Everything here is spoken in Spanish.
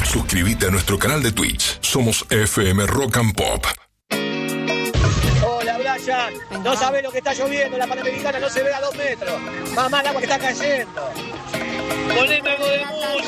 Suscríbete a nuestro canal de Twitch. Somos FM Rock and Pop. Hola, Brian. No sabés lo que está lloviendo. La Panamericana no se ve a 2 metros. Mamá, el agua que está cayendo. Poneme algo de música.